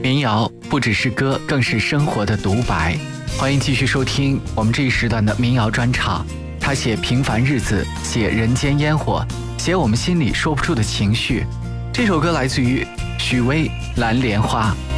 民谣不只是歌，更是生活的独白。欢迎继续收听我们这一时段的民谣专场。他写平凡日子，写人间烟火，写我们心里说不出的情绪。这首歌来自于许巍《蓝莲花》。